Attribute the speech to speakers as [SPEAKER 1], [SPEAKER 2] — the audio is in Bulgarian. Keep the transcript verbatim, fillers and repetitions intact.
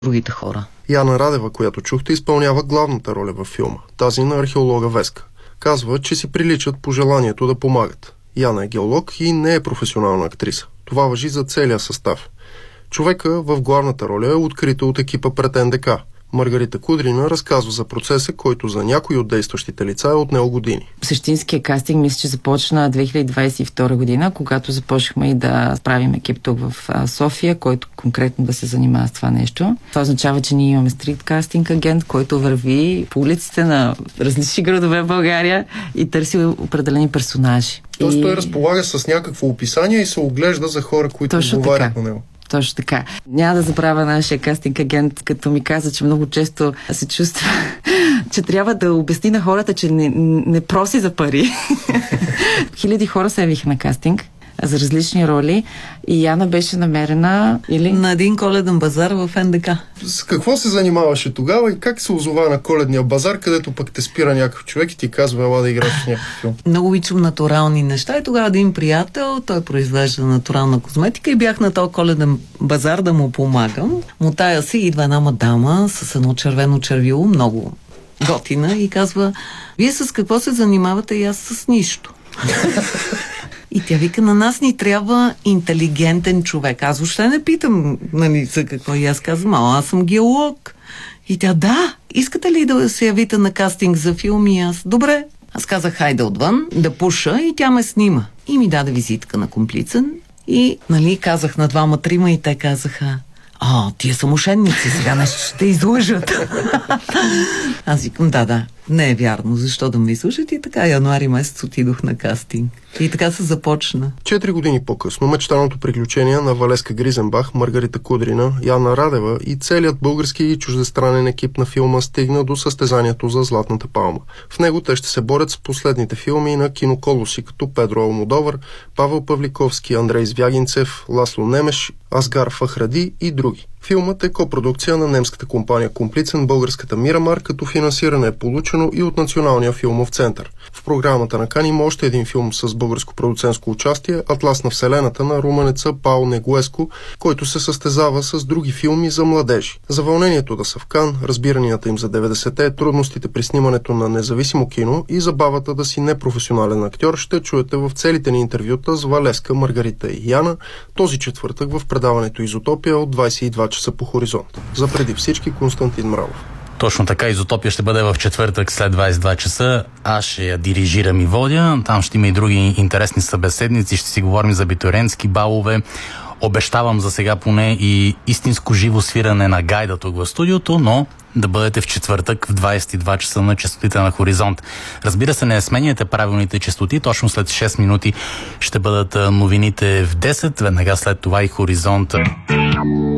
[SPEAKER 1] другите хора.
[SPEAKER 2] Яна Радева, която чухте, изпълнява главната роля във филма, тази на археолога Веска. Казва, че си приличат по желанието да помагат. Яна е геолог и не е професионална актриса. Това важи за целия състав. Човека в главната роля е открита от екипа пред Ен Де Ка. Маргарита Кудрина разказва за процеса, който за някои от действащите лица е отнел години.
[SPEAKER 1] Същинския кастинг мисля, че започна две хиляди двадесет и втора година, когато започнахме и да правим екип тук в София, който конкретно да се занимава с това нещо. Това означава, че ние имаме стрит кастинг агент, който върви по улиците на различни градове в България и търси определени персонажи.
[SPEAKER 2] Тоест
[SPEAKER 1] и...
[SPEAKER 2] той разполага с някакво описание и се оглежда за хора, които отговарят на него.
[SPEAKER 1] Точно така. Няма да забравя нашия кастинг агент, като ми каза, че много често се чувства, че трябва да обясни на хората, че не, не проси за пари. Хиляди хора се явиха на кастинг за различни роли и Яна беше намерена или...
[SPEAKER 3] на един коледен базар в Ен Де Ка.
[SPEAKER 2] С какво се занимаваше тогава и как се озова на коледния базар, където пък те спира някакъв човек и ти казва, ела да играш в някакъв филм?
[SPEAKER 3] Много обичам натурални неща и тогава един приятел, той произвежда натурална козметика и бях на този коледен базар да му помагам. Мотая си, идва една мадама с едно червено червило, много готина и казва, вие с какво се занимавате и аз с нищо. И тя вика, на нас ни трябва интелигентен човек. Аз въобще не питам, нали, за какво. И аз казвам, а аз съм геолог. И тя, да, искате ли да се явите на кастинг за филм? И аз, добре. Аз казах, хайде отвън, да пуша и тя ме снима. И ми даде визитка на комплицен. И, нали, казах на двама-трима и те казаха, а, тия са мошенници, сега нещо ще излъжат. Аз викам, да, да, не е вярно, защо да ме излъжат? И така, януари месец отидох на кастинг. И така се започна.
[SPEAKER 2] Четири години по-късно мечтаното приключение на Валеска Гризенбах, Маргарита Кудрина, Яна Радева и целият български и чуждестранен екип на филма стигна до състезанието за Златната палма. В него те ще се борят с последните филми на киноколоси, като Педро Алмодовар, Павел Павликовски, Андрей Звягинцев, Ласло Немеш, Асгар Фахради и други. Филмът е копродукция на немската компания Комплицен, българската Мирамар, като финансиране е получено и от Националния филмов център. В програмата на Кан има още един филм с българско продуцентско участие, Атлас на вселената на румънеца Пао Негуеско, който се състезава с други филми за младежи. За вълнението да са в Кан, разбиранията им за деветдесетте, трудностите при снимането на независимо кино и забавата да си непрофесионален актьор ще чуете в целите ни интервюта с Валеска, Маргарита и Яна този четвъртък в предаването Изотопия от двадесет и два часа по Хоризонт. За преди всички Константин Мравов.
[SPEAKER 4] Точно така, Изотопия ще бъде в четвъртък след двадесет и два часа. Аз ще я дирижирам и водя. Там ще има и други интересни събеседници. Ще си говорим за абитуриентски балове. Обещавам за сега поне и истинско живо свиране на гайда тук в студиото, но да бъдете в четвъртък в двадесет и два часа на честотите на Хоризонт. Разбира се, не сменяте правилните честоти. Точно след шест минути ще бъдат новините в десет. Веднага след това и Хоризонт.